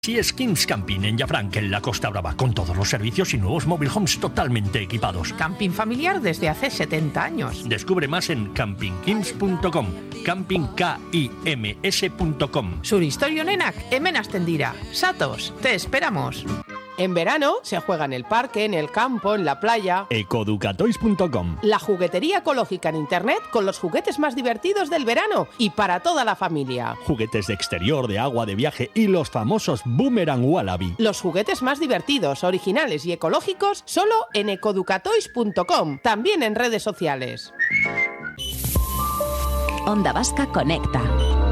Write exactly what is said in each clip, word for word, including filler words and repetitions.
Si es Kings Camping en Llafranc, en la Costa Brava, con todos los servicios y nuevos mobile homes totalmente equipados. Camping familiar desde hace setenta años. Descubre más en camping kims punto com, camping kims punto com. Suristorio Nenak, hemen hasten dira. Satos, te esperamos. En verano se juega en el parque, en el campo, en la playa. ecoducatoys punto com. La juguetería ecológica en internet con los juguetes más divertidos del verano y para toda la familia. Juguetes de exterior, de agua, de viaje y los famosos Boomerang Wallaby. Los juguetes más divertidos, originales y ecológicos solo en ecoducatoys punto com. También en redes sociales. Onda Vasca Conecta.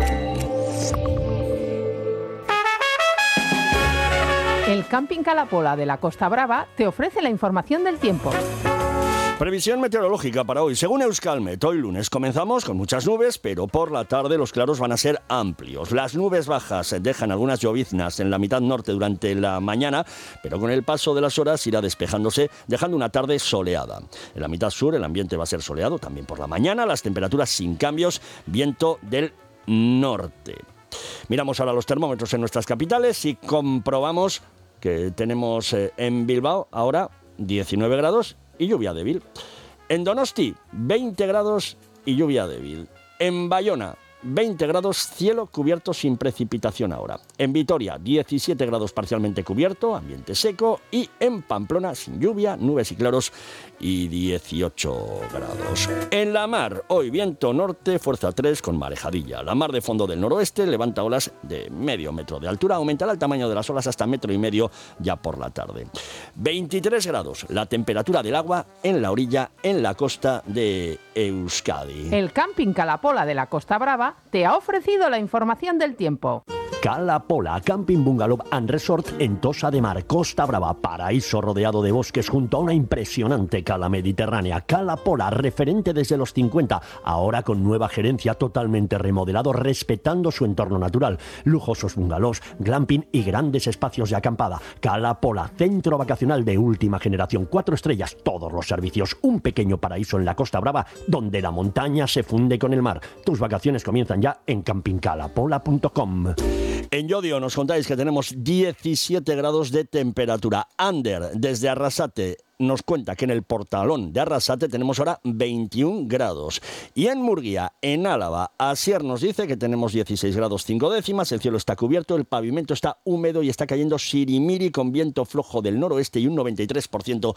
El Camping Calapola de la Costa Brava te ofrece la información del tiempo. Previsión meteorológica para hoy. Según Euskalmet, hoy lunes comenzamos con muchas nubes, pero por la tarde los claros van a ser amplios. Las nubes bajas dejan algunas lloviznas en la mitad norte durante la mañana, pero con el paso de las horas irá despejándose, dejando una tarde soleada. En la mitad sur el ambiente va a ser soleado también por la mañana, las temperaturas sin cambios, viento del norte. Miramos ahora los termómetros en nuestras capitales y comprobamos que tenemos eh, en Bilbao ahora diecinueve grados y lluvia débil. En Donosti, veinte grados y lluvia débil. En Bayona, veinte grados, cielo cubierto sin precipitación ahora. En Vitoria, diecisiete grados parcialmente cubierto, ambiente seco. Y en Pamplona, sin lluvia, nubes y claros y dieciocho grados. En la mar, hoy viento norte, fuerza tres con marejadilla. La mar de fondo del noroeste levanta olas de medio metro de altura. Aumentará el tamaño de las olas hasta metro y medio ya por la tarde. veintitrés grados, la temperatura del agua en la orilla, en la costa de Euskadi. El Camping Calapola de la Costa Brava te ha ofrecido la información del tiempo. Calapola, Camping Bungalow and Resort en Tosa de Mar, Costa Brava, paraíso rodeado de bosques junto a una impresionante cala mediterránea. Calapola, referente desde los cincuenta, ahora con nueva gerencia, totalmente remodelado, respetando su entorno natural. Lujosos bungalows, glamping y grandes espacios de acampada. Calapola, centro vacacional de última generación, cuatro estrellas, todos los servicios, un pequeño paraíso en la Costa Brava, donde la montaña se funde con el mar. Tus vacaciones comienzan ya en camping calapola punto com. En Llodio nos contáis que tenemos diecisiete grados de temperatura. Ander, desde Arrasate, nos cuenta que en el Portalón de Arrasate tenemos ahora veintiún grados. Y en Murguía, en Álava, Asier nos dice que tenemos dieciséis grados cinco décimas, el cielo está cubierto, el pavimento está húmedo y está cayendo sirimiri con viento flojo del noroeste y un noventa y tres por ciento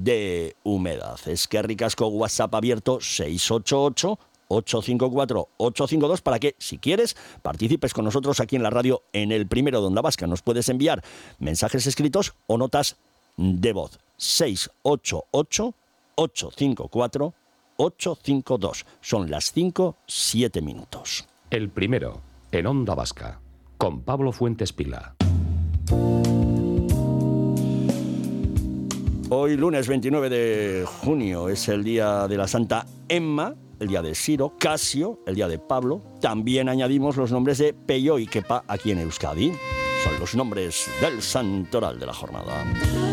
de humedad. Es que ricasco, WhatsApp abierto seis ocho ocho, ocho cinco cuatro, ocho cinco dos para que, si quieres, participes con nosotros aquí en la radio en el primero de Onda Vasca. Nos puedes enviar mensajes escritos o notas de voz. seis ocho ocho, ocho cinco cuatro, ocho cinco dos. Son las cinco, siete minutos. El primero, en Onda Vasca, con Pablo Fuentes Pila. Hoy, lunes veintinueve de junio, es el día de la Santa Emma, el día de Siro, Casio, el día de Pablo. También añadimos los nombres de Peyo y Kepa aquí en Euskadi. Son los nombres del santoral de la jornada.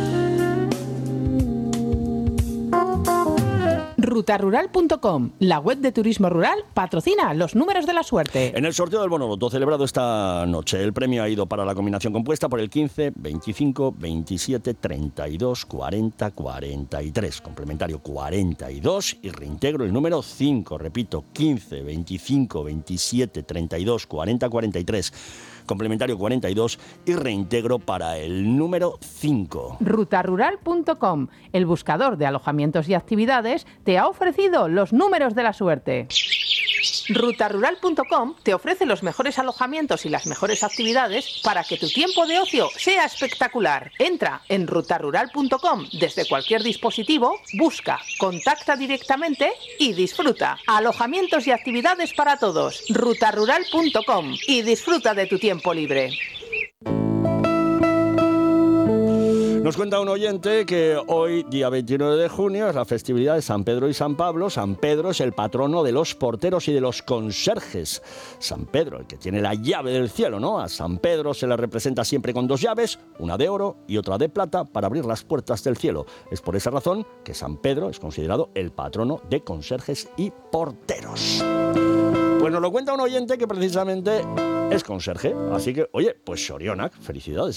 ruta rural punto com, la web de turismo rural, patrocina los números de la suerte. En el sorteo del Bono Loto celebrado esta noche, el premio ha ido para la combinación compuesta por el quince, veinticinco, veintisiete, treinta y dos, cuarenta, cuarenta y tres. Complementario cuarenta y dos y reintegro el número cinco. Repito, quince, veinticinco, veintisiete, treinta y dos, cuarenta, cuarenta y tres. Complementario cuarenta y dos y reintegro para el número cinco. ruta rural punto com, el buscador de alojamientos y actividades, te ha ofrecido los números de la suerte. ruta rural punto com te ofrece los mejores alojamientos y las mejores actividades para que tu tiempo de ocio sea espectacular. Entra en ruta rural punto com desde cualquier dispositivo, busca, contacta directamente y disfruta. Alojamientos y actividades para todos. ruta rural punto com y disfruta de tu tiempo libre. Nos cuenta un oyente que hoy, día veintinueve de junio, es la festividad de San Pedro y San Pablo. San Pedro es el patrono de los porteros y de los conserjes. San Pedro, el que tiene la llave del cielo, ¿no? A San Pedro se le representa siempre con dos llaves, una de oro y otra de plata, para abrir las puertas del cielo. Es por esa razón que San Pedro es considerado el patrono de conserjes y porteros. Pues Pues nos lo cuenta un oyente que precisamente es conserje. Así que, oye, pues Sorionak, felicidades.